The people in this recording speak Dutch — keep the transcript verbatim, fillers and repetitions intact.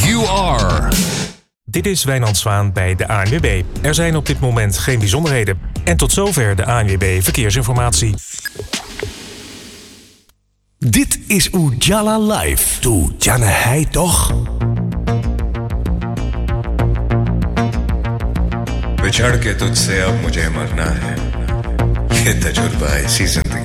you are. Dit is Wijnand Zwaan bij de A N W B. Er zijn op dit moment geen bijzonderheden. En tot zover de A N W B Verkeersinformatie. Dit is Ujala Live. Doe Janne hij toch? बिछड़ के तुझसे अब मुझे मरना है ये तजुर्बा ऐसी जिंदगी